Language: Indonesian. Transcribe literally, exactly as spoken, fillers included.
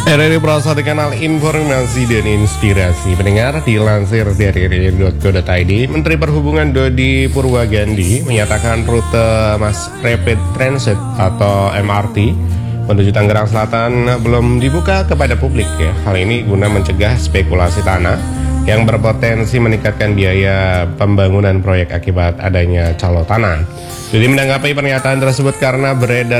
R R I Prasasti Kanal Informasi dan Inspirasi. Pendengar, dilansir dari r r i titik co titik i d, Menteri Perhubungan Dodi Purwagandi menyatakan rute Mass Rapid Transit atau M R T menuju Tangerang Selatan belum dibuka kepada publik ya. Hal ini guna mencegah spekulasi tanah yang berpotensi meningkatkan biaya pembangunan proyek akibat adanya calo tanah. Jadi menanggapi pernyataan tersebut karena beredar